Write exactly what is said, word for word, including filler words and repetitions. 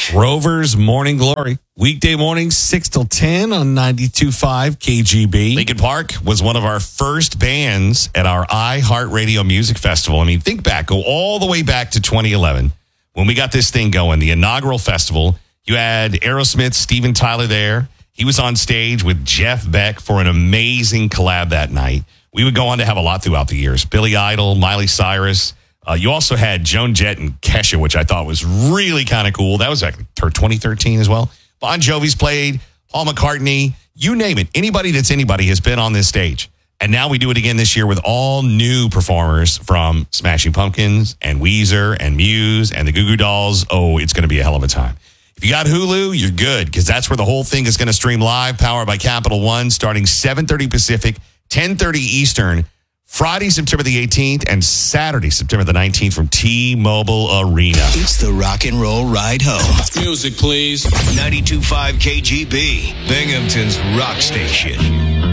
Rover's Morning Glory. Weekday mornings, six till ten on ninety-two point five K G B. Lincoln Park was one of our first bands at our iHeartRadio Music Festival. I mean, think back, go all the way back to twenty eleven when we got this thing going, the inaugural festival. You had Aerosmith, Steven Tyler there. He was on stage with Jeff Beck for an amazing collab that night. We would go on to have a lot throughout the years. Billy Idol, Miley Cyrus. Uh, you also had Joan Jett and Kesha, which I thought was really kind of cool. That was like twenty thirteen as well. Bon Jovi's played, Paul McCartney, you name it. Anybody that's anybody has been on this stage. And now we do it again this year with all new performers from Smashing Pumpkins and Weezer and Muse and the Goo Goo Dolls. Oh, it's going to be a hell of a time. If you got Hulu, you're good because that's where the whole thing is going to stream live, powered by Capital One, starting seven thirty Pacific, ten thirty Eastern, Friday, September the eighteenth, and Saturday, September the nineteenth from T-Mobile Arena. It's the rock and roll ride home. Music, please. ninety-two point five K G B, Binghamton's rock station.